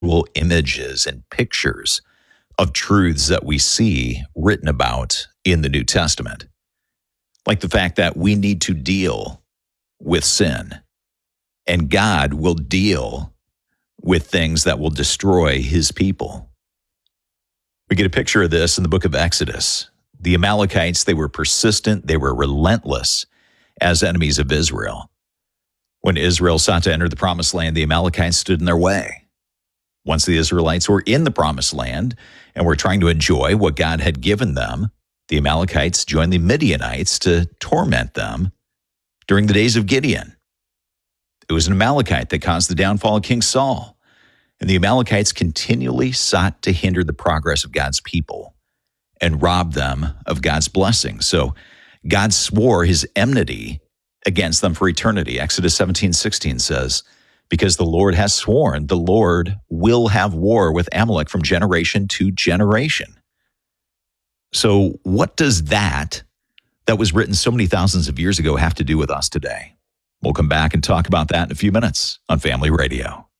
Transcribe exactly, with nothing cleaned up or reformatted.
Well, images and pictures of truths that we see written about in the New Testament, like the fact that we need to deal with sin, and God will deal with things that will destroy his people. We get a picture of this in the book of Exodus. The Amalekites, they were persistent, they were relentless as enemies of Israel. When Israel sought to enter the promised land, the Amalekites stood in their way. Once the Israelites were in the promised land and were trying to enjoy what God had given them, the Amalekites joined the Midianites to torment them during the days of Gideon. It was an Amalekite that caused the downfall of King Saul, and the Amalekites continually sought to hinder the progress of God's people and rob them of God's blessing. So God swore his enmity against them for eternity. Exodus seventeen sixteen says, because the Lord has sworn, the Lord will have war with Amalek from generation to generation. So what does that, that was written so many thousands of years ago, have to do with us today? We'll come back and talk about that in a few minutes on Family Radio.